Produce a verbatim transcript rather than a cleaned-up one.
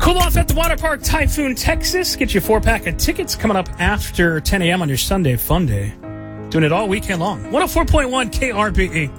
Cool off at the water park Typhoon, Texas. Get you a four-pack of tickets coming up after ten a.m. on your Sunday fun day. Doing it all weekend long. one oh four point one K R B E.